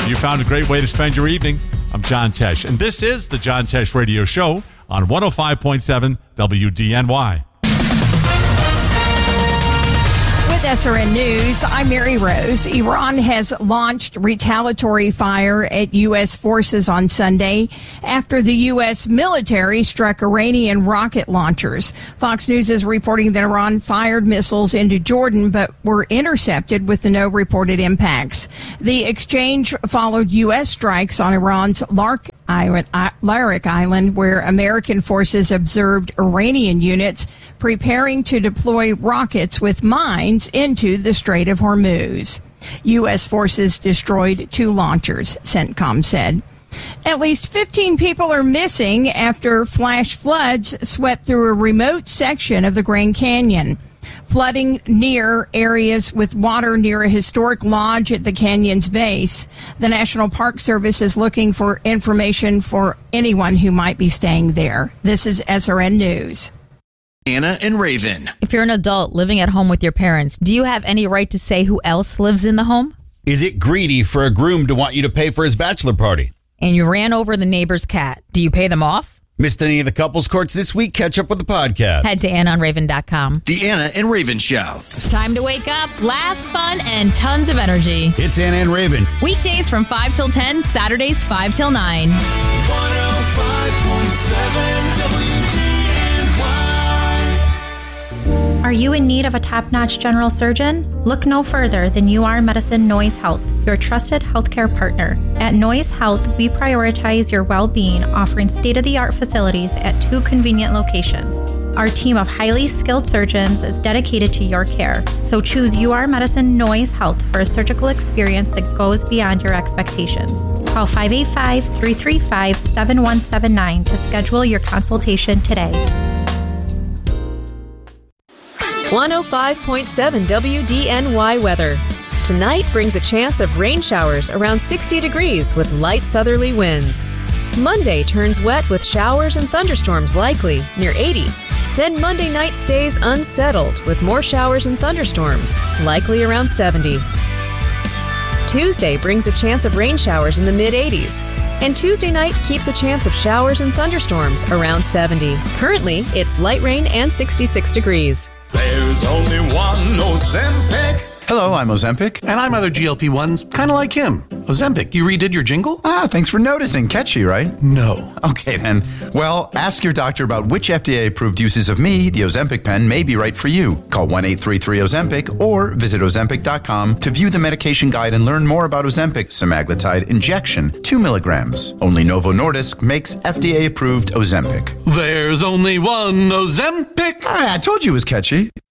You found a great way to spend your evening. I'm John Tesh, and this is the John Tesh Radio Show on 105.7 WDNY. SRN News, I'm Mary Rose. Iran has launched retaliatory fire at U.S. forces on Sunday after the U.S. military struck Iranian rocket launchers. Fox News is reporting that Iran fired missiles into Jordan but were intercepted with no reported impacts. The exchange followed U.S. strikes on Iran's Larik Island, where American forces observed Iranian units preparing to deploy rockets with mines into the Strait of Hormuz. U.S. forces destroyed 2 launchers, CENTCOM said. At least 15 people are missing after flash floods swept through a remote section of the Grand Canyon. Flooding near areas with water near a historic lodge at the canyon's base. The National Park Service is looking for information for anyone who might be staying there. This is SRN News. Anna and Raven. If you're an adult living at home with your parents, do you have any right to say who else lives in the home? Is it greedy for a groom to want you to pay for his bachelor party? And you ran over the neighbor's cat. Do you pay them off? Missed any of the couples courts this week? Catch up with the podcast. Head to AnnaandRaven.com. The Anna and Raven Show. Time to wake up, laughs, fun, and tons of energy. It's Anna and Raven. Weekdays from 5 till 10, Saturdays 5 till 9. 105.7 WDNY. Are you in need of a top-notch general surgeon? Look no further than UR Medicine Noyes Health, your trusted healthcare partner. At Noyes Health, we prioritize your well-being, offering state-of-the-art facilities at 2 convenient locations. Our team of highly skilled surgeons is dedicated to your care, so choose UR Medicine Noyes Health for a surgical experience that goes beyond your expectations. Call 585-335-7179 to schedule your consultation today. 105.7 WDNY weather. Tonight brings a chance of rain showers around 60 degrees with light southerly winds. Monday turns wet with showers and thunderstorms likely near 80. Then Monday night stays unsettled with more showers and thunderstorms, likely around 70. Tuesday brings a chance of rain showers in the mid-80s. And Tuesday night keeps a chance of showers and thunderstorms around 70. Currently, it's light rain and 66 degrees. There's only one Ozempic. Hello, I'm Ozempic. And I'm other GLP-1s, kind of like him. Ozempic, you redid your jingle? Thanks for noticing. Catchy, right? No. Okay, then. Well, ask your doctor about which FDA-approved uses of me, the Ozempic pen, may be right for you. Call 1-833-OZEMPIC or visit Ozempic.com to view the medication guide and learn more about Ozempic semaglutide injection, 2 milligrams. Only Novo Nordisk makes FDA-approved Ozempic. There's only one Ozempic. I told you it was catchy.